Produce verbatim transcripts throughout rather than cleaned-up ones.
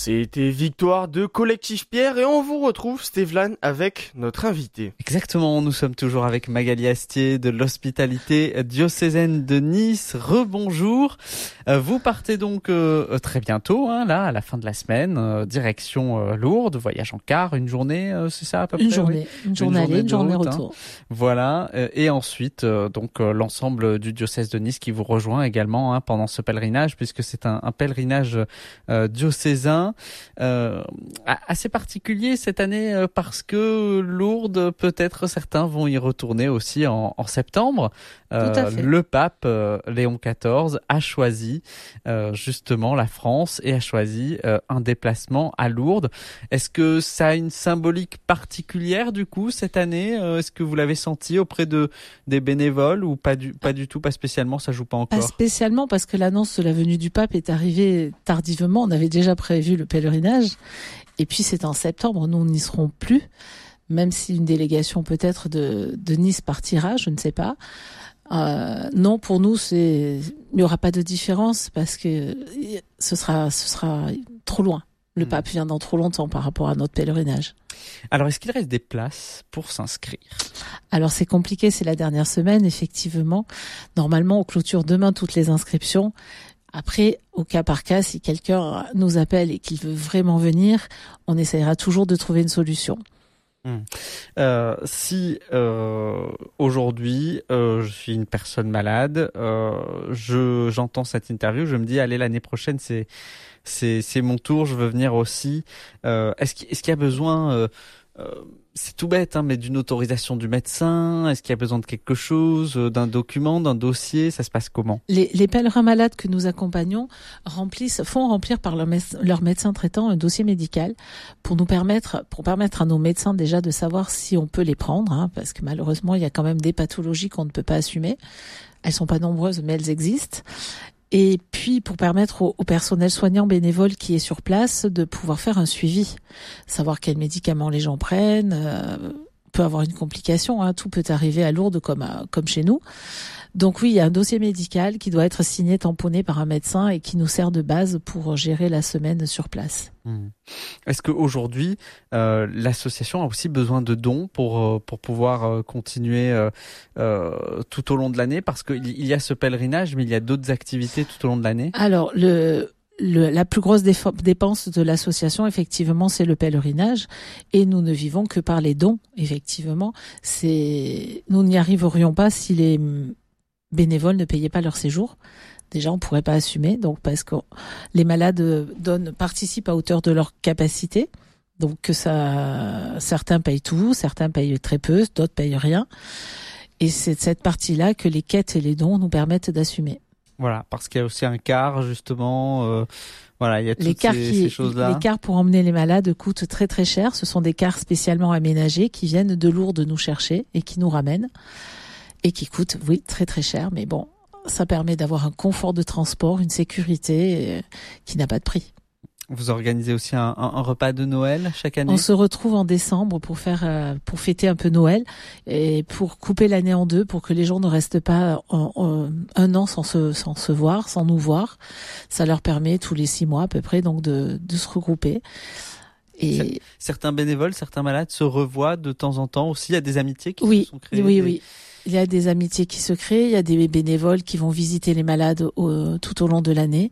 C'était Victoire de Collectif Pierre et on vous retrouve, Stéphane, avec notre invité. Exactement, nous sommes toujours avec Magali Astier de l'hospitalité diocésaine de Nice. Rebonjour. Euh, vous partez donc euh, très bientôt, hein, là, à la fin de la semaine, euh, direction euh, Lourdes, voyage en car, une journée, euh, c'est ça à peu près? Une journée, oui une journée aller, une journée route, retour. Hein. Voilà, euh, et ensuite, euh, donc euh, l'ensemble du diocèse de Nice qui vous rejoint également hein, pendant ce pèlerinage, puisque c'est un, un pèlerinage euh, diocésain. Euh, assez particulier cette année euh, parce que Lourdes, peut-être certains vont y retourner aussi en, en septembre. Euh, Tout à fait. Le pape euh, Léon quatorze a choisi euh, justement la France et a choisi euh, un déplacement à Lourdes. Est-ce que ça a une symbolique particulière du coup cette année? euh, Est-ce que vous l'avez senti auprès de des bénévoles ou pas du pas du tout, pas spécialement, ça joue pas encore? Pas spécialement parce que l'annonce de la venue du pape est arrivée tardivement. On avait déjà prévu le pèlerinage et puis c'est en septembre. Nous n'y serons plus, même si une délégation peut-être de, de Nice partira, je ne sais pas. Euh, non, pour nous, c'est il n'y aura pas de différence parce que ce sera ce sera trop loin. Le mmh. pape vient dans trop longtemps par rapport à notre pèlerinage. Alors, est-ce qu'il reste des places pour s'inscrire? Alors, c'est compliqué, c'est la dernière semaine, effectivement. Normalement, on clôture demain toutes les inscriptions. Après, au cas par cas, si quelqu'un nous appelle et qu'il veut vraiment venir, on essaiera toujours de trouver une solution. Mmh. Euh, si euh, aujourd'hui euh, je suis une personne malade, euh, je j'entends cette interview, je me dis allez l'année prochaine c'est c'est c'est mon tour, je veux venir aussi. Euh, est-ce qu'il est-ce qu'il y a besoin euh, euh, c'est tout bête, hein, mais d'une autorisation du médecin? Est-ce qu'il y a besoin de quelque chose, d'un document, d'un dossier? Ça se passe comment? Les, les pèlerins malades que nous accompagnons remplissent, font remplir par leur, me- leur médecin traitant un dossier médical pour nous permettre, pour permettre à nos médecins déjà de savoir si on peut les prendre, hein, parce que malheureusement il y a quand même des pathologies qu'on ne peut pas assumer. Elles sont pas nombreuses, mais elles existent. Et puis pour permettre au, au personnel soignant bénévole qui est sur place de pouvoir faire un suivi, savoir quels médicaments les gens prennent, euh, peut avoir une complication, hein, tout peut arriver à Lourdes comme à, comme chez nous. Donc oui, il y a un dossier médical qui doit être signé, tamponné par un médecin et qui nous sert de base pour gérer la semaine sur place. Mmh. Est-ce qu'aujourd'hui, euh, l'association a aussi besoin de dons pour, euh, pour pouvoir euh, continuer euh, euh, tout au long de l'année? Parce qu'il y a ce pèlerinage, mais il y a d'autres activités tout au long de l'année. Alors, le... Le, la plus grosse déf- dépense de l'association, effectivement, c'est le pèlerinage, et nous ne vivons que par les dons. Effectivement, c'est nous n'y arriverions pas si les bénévoles ne payaient pas leur séjour. Déjà, on pourrait pas assumer, donc parce que les malades donnent participent à hauteur de leur capacité. Donc que ça, certains payent tout, certains payent très peu, d'autres payent rien. Et c'est cette partie-là que les quêtes et les dons nous permettent d'assumer. Voilà, parce qu'il y a aussi un car, justement. Euh, voilà, il y a toutes les cars ces, qui, ces choses-là. Les cars pour emmener les malades coûtent très très cher. Ce sont des cars spécialement aménagés qui viennent de Lourdes nous chercher et qui nous ramènent. Et qui coûtent, oui, très très cher. Mais bon, ça permet d'avoir un confort de transport, une sécurité euh, qui n'a pas de prix. Vous organisez aussi un, un, un repas de Noël chaque année? On se retrouve en décembre pour faire, euh, pour fêter un peu Noël et pour couper l'année en deux, pour que les gens ne restent pas en, en, un an sans se, sans se voir, sans nous voir. Ça leur permet tous les six mois à peu près donc de, de se regrouper. Et certains bénévoles, certains malades se revoient de temps en temps aussi. Il y a des amitiés qui oui, se sont créées. Oui, des... oui. Il y a des amitiés qui se créent. Il y a des bénévoles qui vont visiter les malades au, tout au long de l'année.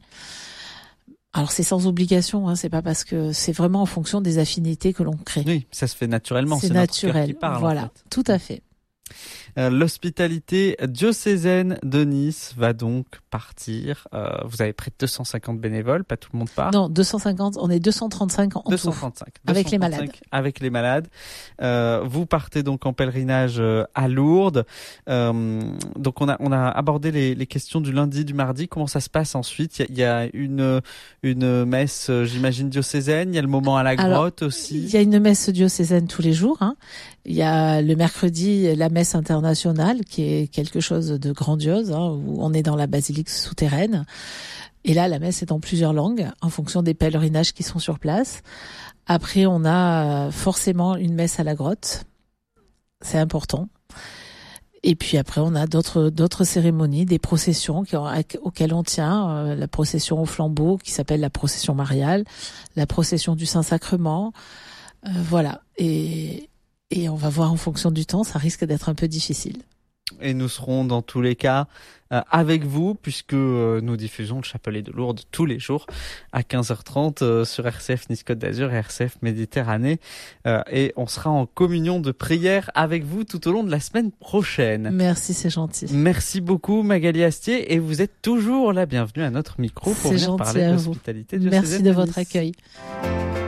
Alors c'est sans obligation, hein, c'est pas parce que c'est vraiment en fonction des affinités que l'on crée. Oui, ça se fait naturellement. C'est, c'est naturel, notre cœur qui parle, voilà, en fait. Tout à fait. Euh, l'hospitalité diocésaine de Nice va donc partir. Euh, vous avez près de deux cent cinquante bénévoles, pas tout le monde part. Non, deux cent cinquante, on est deux cent trente-cinq en deux cent tout. trente-cinq. Avec les malades. Avec les malades. Euh, vous partez donc en pèlerinage à Lourdes. Euh, donc on a on a abordé les, les questions du lundi, du mardi. Comment ça se passe ensuite? Il y, y a une une messe, j'imagine diocésaine. Il y a le moment à la grotte. Alors, aussi. Il y a une messe diocésaine tous les jours. Hein. Il y a le mercredi la messe internationale qui est quelque chose de grandiose, hein, où on est dans la basilique souterraine. Et là, la messe est en plusieurs langues en fonction des pèlerinages qui sont sur place. Après, on a forcément une messe à la grotte. C'est important. Et puis après, on a d'autres d'autres cérémonies, des processions qui, auxquelles on tient. Euh, la procession au flambeau qui s'appelle la procession mariale, la procession du Saint-Sacrement. Euh, voilà. Et, et on va voir en fonction du temps, ça risque d'être un peu difficile. Et nous serons dans tous les cas euh, avec vous puisque euh, nous diffusons le Chapelet de Lourdes tous les jours à quinze heures trente euh, sur R C F Nice Côte d'Azur et R C F Méditerranée euh, et on sera en communion de prière avec vous tout au long de la semaine prochaine. Merci, c'est gentil. Merci beaucoup Magali Astier et vous êtes toujours la bienvenue à notre micro pour c'est venir parler de l'hospitalité diocésaine. Merci de votre accueil.